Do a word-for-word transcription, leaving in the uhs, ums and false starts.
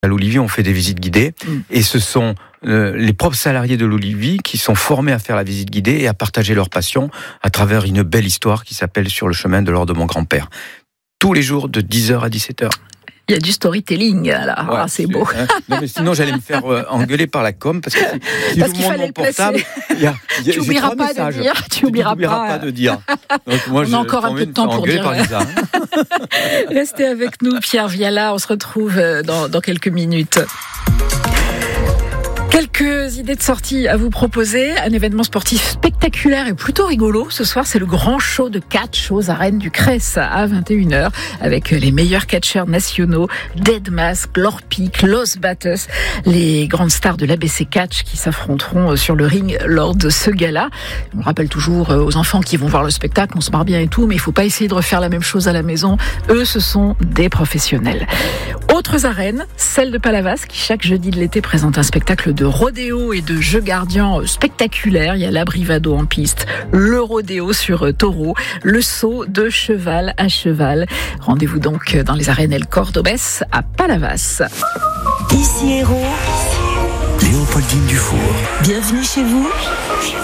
À l'Olivier, on fait des visites guidées mmh. et ce sont euh, les propres salariés de l'Olivier qui sont formés à faire la visite guidée et à partager leur passion à travers une belle histoire qui s'appelle Sur le chemin de l'or de mon grand-père. Tous les jours de dix heures à dix-sept heures. Il y a du storytelling, là. Ouais, ah, c'est, c'est beau. Hein. Non, mais sinon, j'allais me faire euh, engueuler par la com parce que si, si parce je qu'il fallait mon portable, il y a, il y a, tu n'oublieras pas messages. de dire. Tu n'oublieras pas. pas de dire. Donc, moi, on je, a encore un peu de temps pour dire. Par Lisa, hein. Restez avec nous, Pierre Viala. On se retrouve dans, dans quelques minutes. Quelques idées de sortie à vous proposer. Un événement sportif spectaculaire et plutôt rigolo. Ce soir, c'est le grand show de catch aux arènes du Cress à vingt et une heures avec les meilleurs catcheurs nationaux, Deadmask, Lorpic, Los Bates, les grandes stars de l'A B C Catch qui s'affronteront sur le ring lors de ce gala. On rappelle toujours aux enfants qui vont voir le spectacle, on se marre bien et tout, mais il faut pas essayer de refaire la même chose à la maison. Eux, ce sont des professionnels. Autres arènes, celle de Palavas qui chaque jeudi de l'été présente un spectacle de rodéo et de jeux gardiens spectaculaires. Il y a l'abrivado en piste, le rodéo sur taureau, le saut de cheval à cheval. Rendez-vous donc dans les arènes El Cordobès à Palavas. Ici Hérault, Léopoldine Dufour. Bienvenue chez vous.